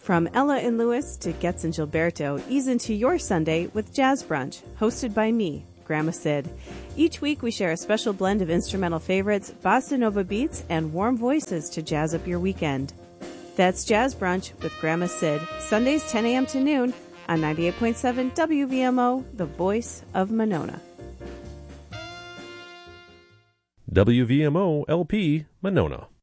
From Ella and Lewis to Getz and Gilberto, ease into your Sunday with Jazz Brunch, hosted by me, Grandma Sid. Each week we share a special blend of instrumental favorites, bossa nova beats, and warm voices to jazz up your weekend. That's Jazz Brunch with Grandma Sid, Sundays 10 a.m. to noon on 98.7 WVMO, the voice of Monona. WVMO LP, Monona.